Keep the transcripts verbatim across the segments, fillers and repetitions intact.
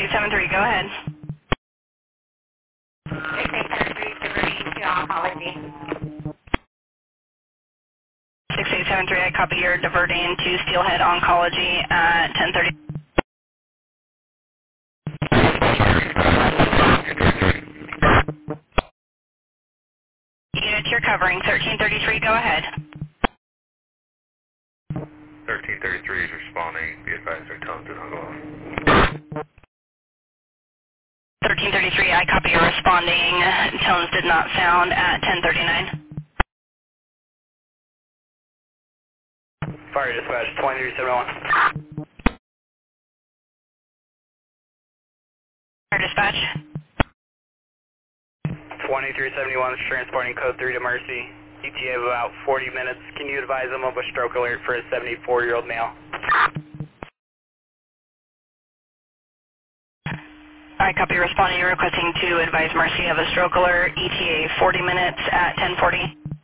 eight seven three, go ahead. six eight seven three, diverting to oncology. six eight seven three, I copy you're diverting to Steelhead Oncology at ten thirty. Units you're covering, thirteen thirty-three, go ahead. thirteen thirty-three is responding. Be advised our tones did not go off. thirteen thirty-three, I copy you're responding. Tones did not sound at ten thirty-nine. Fire dispatch, twenty-three seventy-one. Fire dispatch. twenty-three seventy-one is transporting code three to Mercy. E T A of about forty minutes. Can you advise them of a stroke alert for a seventy-four-year-old male? I copy responding. You're requesting to advise Mercy of a stroke alert. E T A forty minutes at ten forty.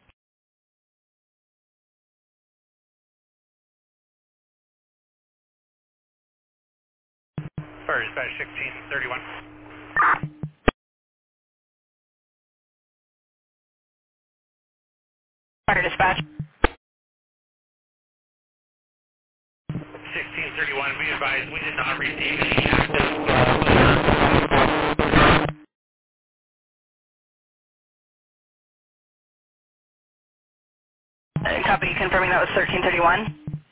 Fire dispatch sixteen thirty-one. Fire dispatch. sixteen thirty-one, be advised we did not receive any active. Uh, copy confirming that was thirteen thirty-one.